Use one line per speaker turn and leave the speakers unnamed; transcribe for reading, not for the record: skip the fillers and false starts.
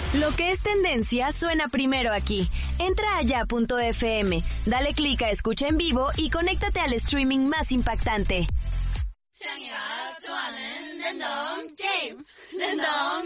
Lo que es tendencia suena primero aquí. Entra a ya.fm, dale clic a escucha en vivo y conéctate al streaming más impactante.